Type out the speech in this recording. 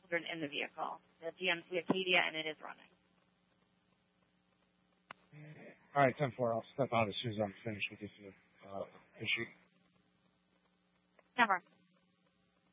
children in the vehicle. The GMC Acadia, and it is running. All right, 10-4. I'll step out as soon as I'm finished with this issue. Never.